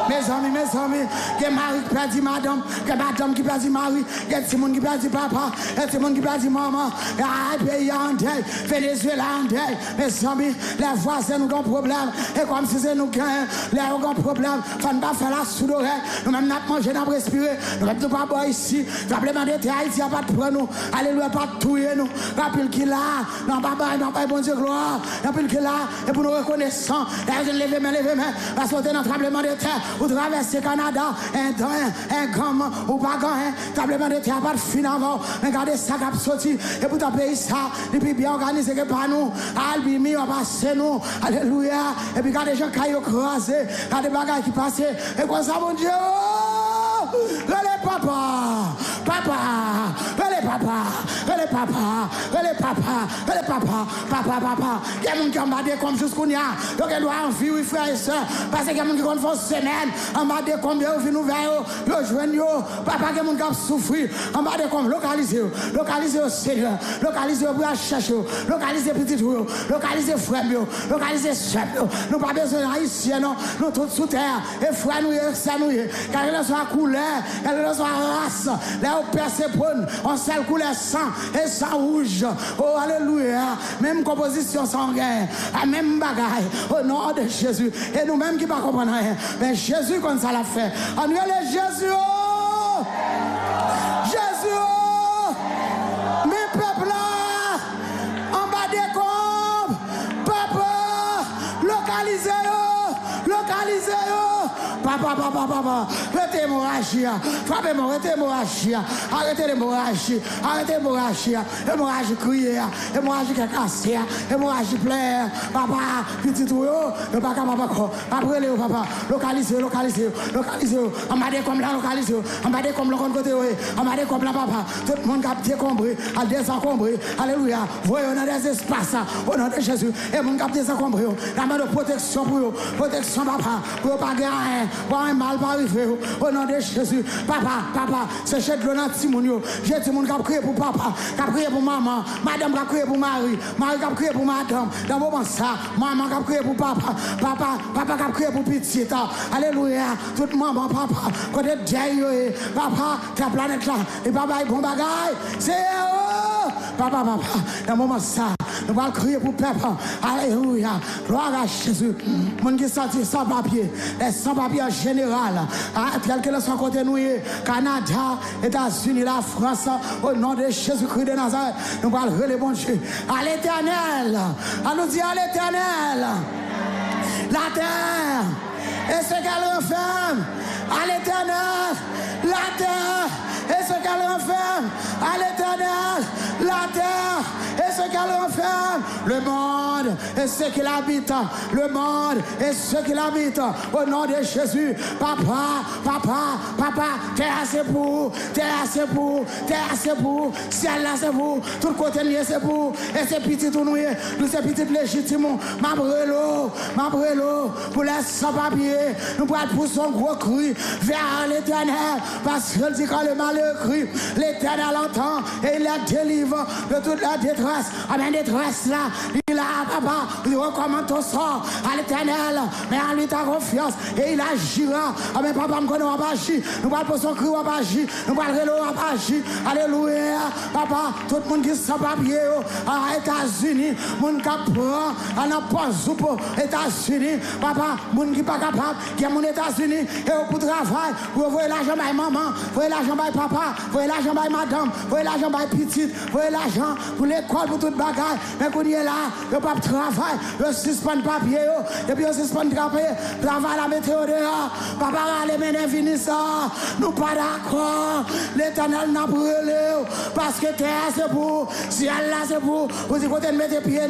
mes amis, que Marie qui perdit madame, que madame qui perdit Marie, que Simon qui perdit papa, que Simon qui perdit maman, et pays en deuil, Venezuela en deuil, mes amis, les voisins nous ont problème, et comme si c'est nous qui avons un problème, il ne faut pas faire la sous l'oreille, nous-mêmes nous manger, nous respirer, nous ne pas boire ici, simplement des Haïti, pas de prendre nous, alléluia, pas de tuer nous, rappel qu'il a, non pas bon Dieu gloire, rappel qu'il a, et pour nous reconnaissant, levez main, parce que dans le tremblement de terre, ou traverser Canada, un gomme, ou pas un tremblement de terre, pas de fin avant, regardez ça qui a sorti, et pour ta pays ça, et puis bien organisé que par nous, Albimi, on passe nous, alléluia, et puis quand les gens qui ont croisé, quand des bagages qui passent, et quoi ça, mon Dieu, relais papa, papa, il y a des gens qui ont battu comme jusqu'au nia, donc il doit en vivre, frère et soeur, parce qu'il y a des gens qui ont fait une semaine, en bas de comme ils viennent ouvert, ils joignent, papa, il y a des gens qui ont souffert, en bas de comme localiser au Seigneur, localiser au bras chercher, localiser petit tout, localiser frère, localiser soeur, nous pas besoin d'haïtiens, non, nous tous sous terre, et frère nous, et ça nous, car il soit couleur, car il soit race, là où personne on seule couleur sang et sang rouge. Oh alléluia. Même composition sanguine, la même bagaille au nom de Jésus. Et nous-mêmes qui ne comprenons rien. Mais Jésus comme ça l'a fait. On est Jésus. Oh! Jésus. Oh! Mes peuples là, en bas des combes, papa, localisez-le. Papa, arrêtez l'hémorragie, frappez-moi, arrêtez l'hémorragie, hémorragie criée, hémorragie qui est cassée, hémorragie pleine, papa, petit tout, pas capable encore, après le papa, localisez, on m'a dit comme là, on m'a dit comme le côté, on m'a dit comme là, papa, tout le monde a décombré, a désencombré, alléluia, voyons dans des espaces, au nom de Jésus, et mon cap désencombré, la main de protection pour eux, protection papa, pour pas gagner. Un mal pas arrivé au nom de Jésus. Papa, c'est chez de l'on Timonio. J'ai dit mon qui a prié pour papa, qui a prié pour maman, madame qui a prié pour Marie qui a prié pour madame. Dans le moment ça, maman qui a prié pour papa qui a prié pour petite. Alléluia. Toute maman, papa, côté Dieu, papa, ta planète là, et papa, il bon bagaille. C'est papa, dans le moment ça, nous allons crier pour papa. Alléluia. Gloire à Jésus. Mon qui sorti sans papier, les sans papier en général, quel que soit côté nous, Canada, États-Unis, la France, au nom de Jésus-Christ de Nazareth, nous allons relever bon Dieu. À l'éternel, à nous dire à l'éternel, la terre, et ce qu'elle renferme, à l'éternel, la terre, et ce qu'elle renferme, à l'éternel, la terre, et ce qu'elle renferme, le monde, et ce qu'il habite, le monde, et ce qu'il habite, au nom de Jésus, papa, terre c'est pour, ciel là c'est pour, tout côté lié c'est pour, et c'est petit tout nous, ces petites légitimes, ma brelo, pour les sans-papiers, nous pourrons pousser son gros cri vers l'éternel, parce qu'il dit quand le malheur crie, l'éternel entend, et il la délivre de toute la détresse. Amen, détresse là, il a papa, il recommande ton sort à l'éternel, mais en lui ta confiance, et il agira. Amen, papa, nous connaissons pas agir, nous parlons pour son cri, on va agir, nous parlons de l'eau, on va agir. Alléluia, papa, tout le monde qui sans papier, aux États-Unis, monde qui prend, à n'importe où, aux États-Unis, papa, monde qui pas capable, qui est mon États-Unis, et pour travail, pour voir l'argent à maman, pour l'argent à papa, pour l'argent à madame, pour l'argent à petite, pour l'argent pour l'école, pour toute bagaille, mais qu'on y est là, le pape travail, le suspend papier, et puis le suspend travail la météo dehors, papa, les ménés finissent, nous pas d'accord, l'éternel n'a brûlé, parce que terre c'est pour, ciel là c'est pour, vous y côté de mettre pieds.